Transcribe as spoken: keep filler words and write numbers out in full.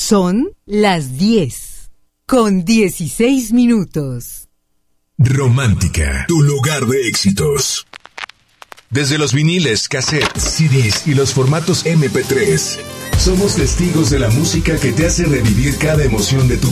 Son las diez, con dieciséis minutos. Romántica, tu lugar de éxitos. Desde los viniles, cassettes, C Ds y los formatos eme pe tres, somos testigos de la música que te hace revivir cada emoción de tu